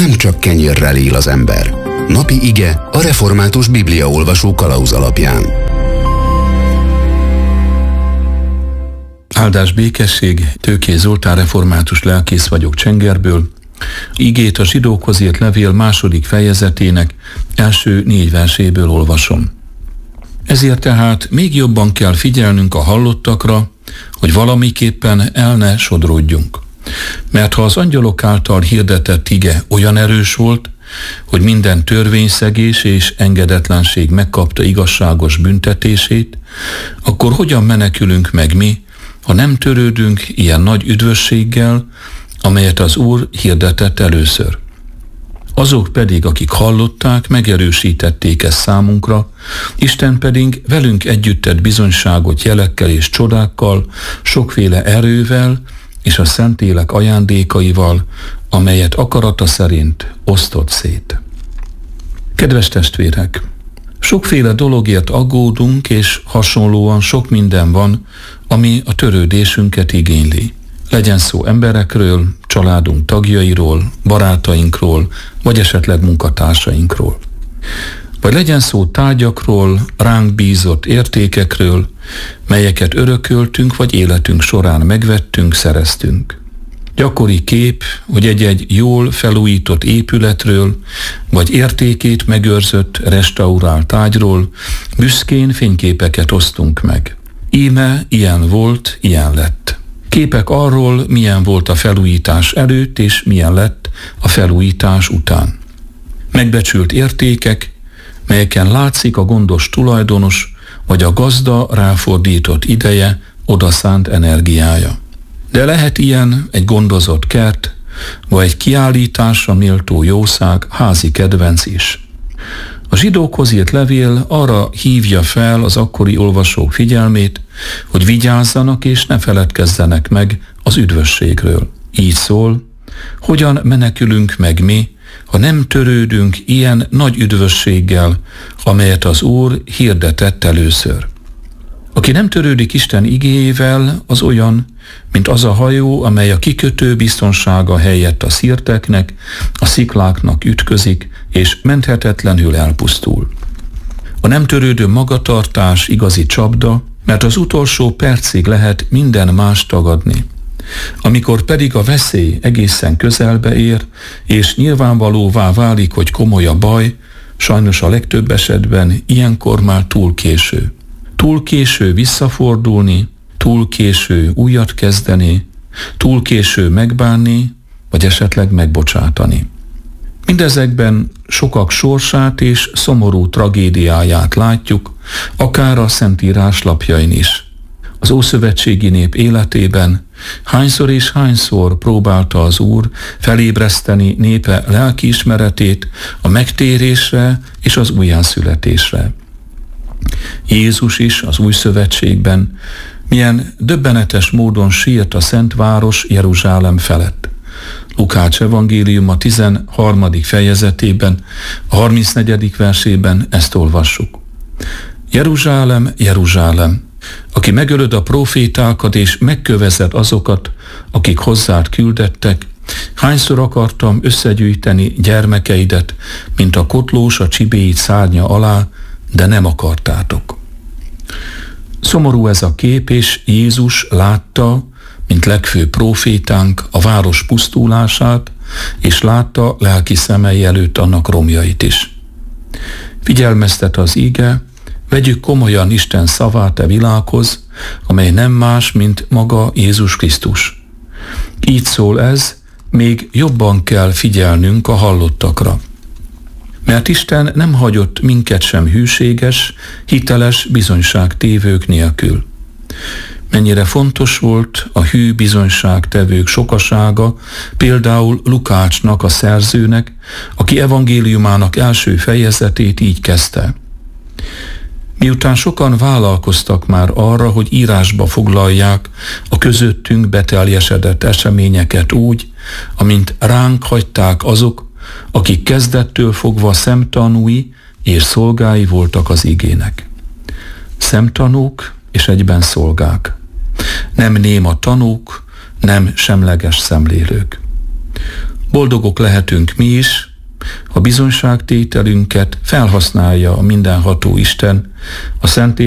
nem csak kenyérrel él az ember. Napi ige a református bibliaolvasó kalauz alapján. Áldás, békesség, Tőké Zoltán református lelkész vagyok Csengerből. Igét a zsidókhoz írt levél 2. fejezetének első 4 verséből olvasom. Ezért tehát még jobban kell figyelnünk a hallottakra, hogy valamiképpen el ne sodródjunk. Mert ha az angyalok által hirdetett ige olyan erős volt, hogy minden törvényszegés és engedetlenség megkapta igazságos büntetését, akkor hogyan menekülünk meg mi, ha nem törődünk ilyen nagy üdvösséggel, amelyet az Úr hirdetett először. Azok pedig, akik hallották, megerősítették ezt számunkra, Isten pedig velünk együtt tett bizonyságot jelekkel és csodákkal, sokféle erővel és a Szentlélek ajándékaival, amelyet akarata szerint osztott szét. Kedves testvérek! Sokféle dologért aggódunk, és hasonlóan sok minden van, ami a törődésünket igényli. Legyen szó emberekről, családunk tagjairól, barátainkról, vagy esetleg munkatársainkról. Vagy legyen szó tárgyakról, ránk bízott értékekről, melyeket örököltünk, vagy életünk során megvettünk, szereztünk. Gyakori kép, hogy egy-egy jól felújított épületről, vagy értékét megőrzött, restaurált ágyról büszkén fényképeket osztunk meg. Íme ilyen volt, ilyen lett. Képek arról, milyen volt a felújítás előtt, és milyen lett a felújítás után. Megbecsült értékek, melyeken látszik a gondos tulajdonos, vagy a gazda ráfordított ideje, odaszánt energiája. De lehet ilyen egy gondozott kert, vagy egy kiállításra méltó jószág, házi kedvenc is. A zsidókhoz írt levél arra hívja fel az akkori olvasók figyelmét, hogy vigyázzanak és ne feledkezzenek meg az üdvösségről. Így szól, hogyan menekülünk meg mi, ha nem törődünk ilyen nagy üdvösséggel, amelyet az Úr hirdetett először. Aki nem törődik Isten igéjével, az olyan, mint az a hajó, amely a kikötő biztonsága helyett a szirteknek, a szikláknak ütközik, és menthetetlenül elpusztul. A nem törődő magatartás igazi csapda, mert az utolsó percig lehet minden más tagadni. Amikor pedig a veszély egészen közelbe ér, és nyilvánvalóvá válik, hogy komoly a baj, sajnos a legtöbb esetben ilyenkor már túl késő. Túl késő visszafordulni, túl késő újat kezdeni, túl késő megbánni, vagy esetleg megbocsátani. Mindezekben sokak sorsát és szomorú tragédiáját látjuk, akár a Szentírás lapjain is. Az ószövetségi nép életében hányszor és hányszor próbálta az Úr felébreszteni népe lelkiismeretét a megtérésre és az újjászületésre. Jézus is az új szövetségben milyen döbbenetes módon sírt a Szent Város Jeruzsálem felett. Lukács evangéliuma 13. fejezetében, a 34. versében ezt olvassuk. Jeruzsálem, Jeruzsálem, aki megölöd a profétákat és megkövezed azokat, akik hozzád küldettek, hányszor akartam összegyűjteni gyermekeidet, mint a kotlós a csibéit szárnya alá, de nem akartátok. Szomorú ez a kép, és Jézus látta, mint legfőbb prófétánk, a város pusztulását, és látta lelki szemei előtt annak romjait is. Figyelmeztet az ige, vegyük komolyan Isten szavát a világhoz, amely nem más, mint maga Jézus Krisztus. Így szól ez, még jobban kell figyelnünk a hallottakra. Mert Isten nem hagyott minket sem hűséges, hiteles bizonyságtévők nélkül. Mennyire fontos volt a hű bizonyságtevők sokasága, például Lukácsnak, a szerzőnek, aki evangéliumának első fejezetét így kezdte. Miután sokan vállalkoztak már arra, hogy írásba foglalják a közöttünk beteljesedett eseményeket úgy, amint ránk hagyták azok, akik kezdettől fogva szemtanúi és szolgái voltak az igének. Szemtanúk és egyben szolgák. Nem néma tanúk, nem semleges szemlélők. Boldogok lehetünk mi is, ha bizonyságtételünket felhasználja a mindenható Isten, a Szent